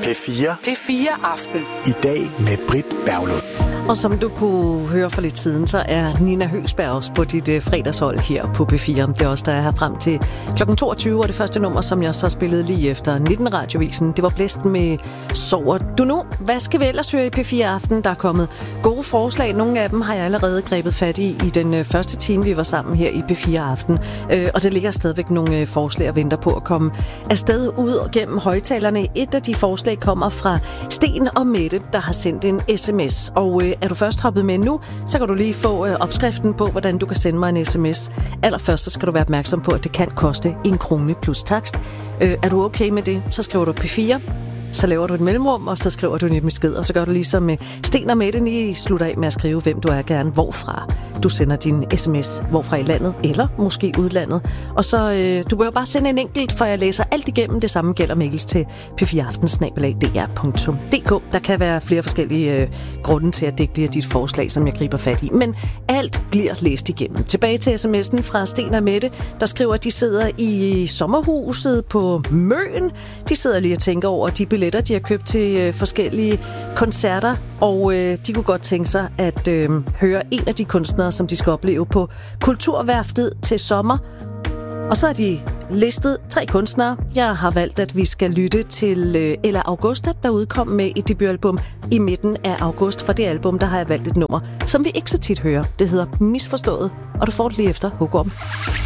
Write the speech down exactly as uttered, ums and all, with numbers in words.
P fire. P fire Aften. I dag med Britt Berglund. Og som du kunne høre for lidt siden, så er Nina Høgsberg også på dit uh, fredagshold her på P fire. Det er også der er her frem til klokken toogtyve, og det første nummer, som jeg så spillede lige efter nitten Radiovisen, det var Blæsten med Sover du nu? Hvad skal vi ellers høre i P fire Aften? Der er kommet gode forslag. Nogle af dem har jeg allerede grebet fat i i den uh, første time, vi var sammen her i P fire Aften. Uh, og der ligger stadigvæk nogle uh, forslag og venter på at komme afsted ud og gennem højtalerne. Et af de forslag kommer fra Sten og Mette, der har sendt en sms. Og uh, er du først hoppet med nu, så kan du lige få øh, opskriften på, hvordan du kan sende mig en sms. Allerførst så skal du være opmærksom på, at det kan koste en krone plus takst. Øh, er du okay med det, så skriver du P fire. Så laver du et mellemrum, og så skriver du en besked, og så gør du ligesom med Sten og Mette, lige slutter af med at skrive, hvem du er gerne, hvorfra du sender din sms, hvorfra i landet, eller måske udlandet. Og så, øh, du bør bare sende en enkelt, for jeg læser alt igennem. Det samme gælder mails til p fire aften snabel-a d r punktum d k. Der kan være flere forskellige øh, grunde til at dække dit forslag, som jeg griber fat i. Men alt bliver læst igennem. Tilbage til sms'en fra Sten og Mette, der skriver, at de sidder i sommerhuset på Møn. De sidder lige og tænker over de billetter, de har købt til øh, forskellige koncerter, og øh, de kunne godt tænke sig at øh, høre en af de kunstnere, som de skal opleve på Kulturværftet til sommer. Og så har de listet tre kunstnere. Jeg har valgt, at vi skal lytte til øh, Ella Augusta, der udkom med et debutalbum i midten af august. For det album, der har jeg valgt et nummer, som vi ikke så tit hører. Det hedder Misforstået, og du får det lige efter Hugorm.